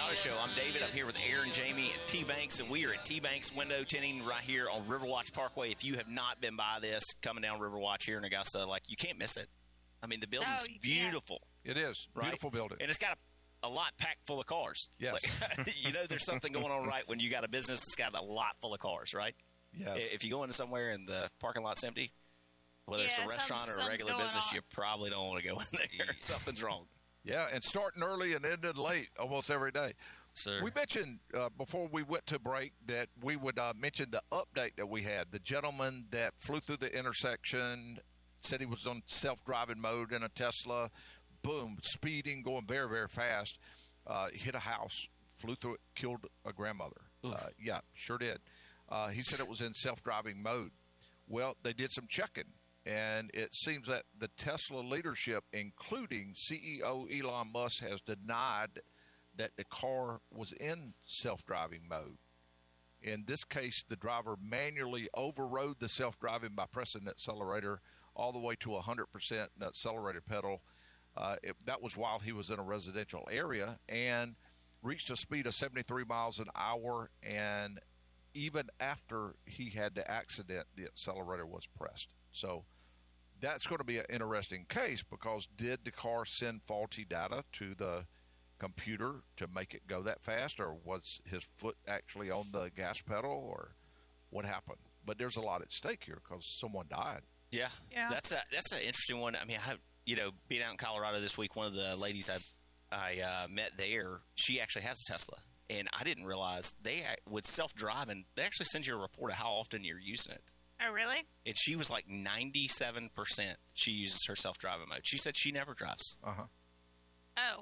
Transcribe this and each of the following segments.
Auto Show. I'm David. I'm here with Aaron, Jamie, and T-Banks, and we are at T-Banks Window Tinting right here on Riverwatch Parkway. If you have not been by this, coming down Riverwatch here in Augusta, you can't miss it. I mean, the building's beautiful. It is. Right? Beautiful building. And it's got a lot packed full of cars. Yes. There's something going on right when you got a business that's got a lot full of cars, right? Yes. If you go into somewhere and the parking lot's empty, whether it's a restaurant or a regular business, you probably don't want to go in there. Something's wrong. Yeah, and starting early and ending late almost every day. Sir. We mentioned before we went to break that we would mention the update that we had. The gentleman that flew through the intersection said he was on self-driving mode in a Tesla. Boom, speeding, going very, very fast. Hit a house, flew through it, killed a grandmother. Yeah, sure did. He said it was in self-driving mode. Well, they did some checking, and it seems that the Tesla leadership, including CEO Elon Musk, has denied that the car was in self-driving mode. In this case, the driver manually overrode the self-driving by pressing the accelerator all the way to 100% the accelerator pedal. That was while he was in a residential area and reached a speed of 73 miles an hour. And even after he had the accident, the accelerator was pressed. So that's going to be an interesting case, because did the car send faulty data to the computer to make it go that fast, or was his foot actually on the gas pedal, or what happened? But there's a lot at stake here because someone died. Yeah. That's an interesting one. I mean, being out in Colorado this week, one of the ladies I met there, she actually has a Tesla, and I didn't realize with self-driving, they actually send you a report of how often you're using it. Oh, really? And she was 97% she uses her self-driving mode. She said she never drives. Uh-huh. Oh,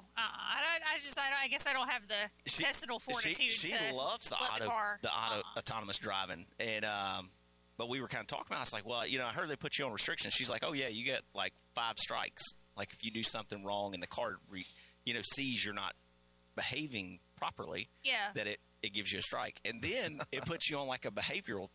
I guess I don't have the intestinal fortitude. She loves the car. autonomous driving, and but we were kind of talking about it. I was like, well, I heard they put you on restrictions. She's like, oh yeah, you get 5 strikes. Like if you do something wrong and the car, sees you're not behaving properly, that it gives you a strike, and then it puts you on a behavioral.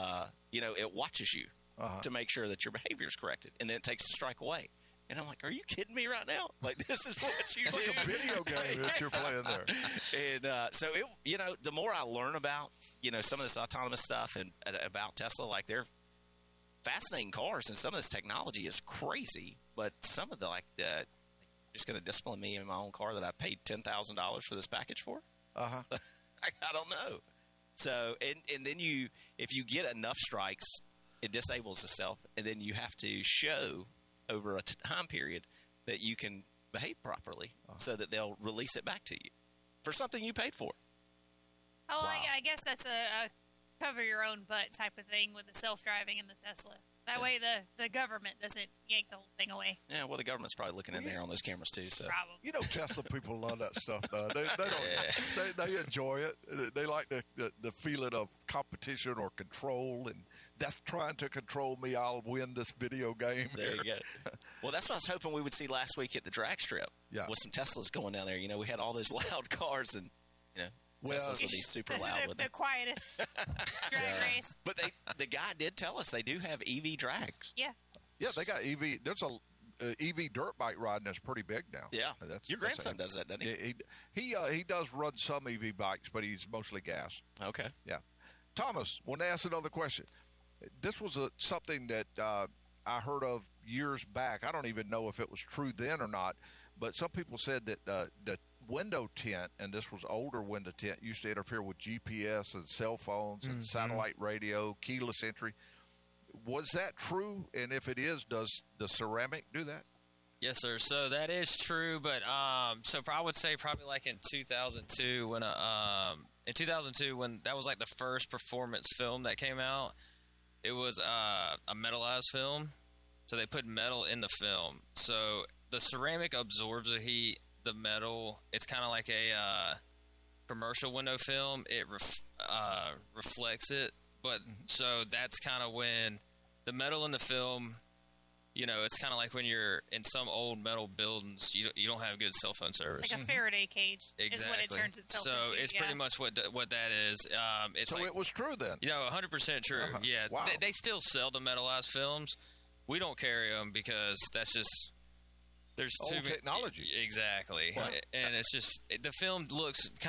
It watches you to make sure that your behavior is corrected, and then it takes the strike away. And I'm like, are you kidding me right now? This is what you do. It's like a video game that you're playing there. And so, the more I learn about, some of this autonomous stuff and about Tesla, they're fascinating cars, and some of this technology is crazy. But some of the, just going to discipline me in my own car that I paid $10,000 for this package for? Uh-huh. I don't know. So, and then if you get enough strikes, it disables itself, and then you have to show over a time period that you can behave properly so that they'll release it back to you for something you paid for. Oh, wow. I guess that's a cover your own butt type of thing with the self-driving and the Tesla. That way the government doesn't yank the whole thing away. Yeah, well, the government's probably looking in there on those cameras too. So probably. Tesla people love that stuff, though. They don't. They enjoy it. They like the feeling of competition or control, and that's trying to control me. I'll win this video game. There you go. Well, that's what I was hoping we would see last week at the drag strip. Yeah. With some Teslas going down there. We had all those loud cars, and Teslas would be super loud with the quietest drag race. But the guy did tell us they do have EV drags. Yeah. Yeah, they got EV. There's a EV dirt bike riding that's pretty big now. Yeah. Your grandson does that, doesn't he? He does run some EV bikes, but he's mostly gas. Okay. Yeah. Thomas, want to ask another question. This was something that I heard of years back. I don't even know if it was true then or not, but some people said that the window tint, and this was older window tint, used to interfere with GPS and cell phones and satellite radio, keyless entry. Was that true? And if it is, does the ceramic do that? Yes, sir. So that is true, but so I would say probably in 2002 when that was the first performance film that came out. It was a metallized film, so they put metal in the film. So the ceramic absorbs the heat. The metal, it's kind of like a commercial window film. It reflects it, but so that's kind of when the metal in the film, it's kind of like when you're in some old metal buildings, you don't have good cell phone service. Like a Faraday cage is what it turns itself into. So it's pretty much what that is. It's so it was true then? 100% true. Uh-huh. Yeah, wow. They still sell the metallized films. We don't carry them because that's just... There's old technology. Exactly. Wow. And it's just, the film looks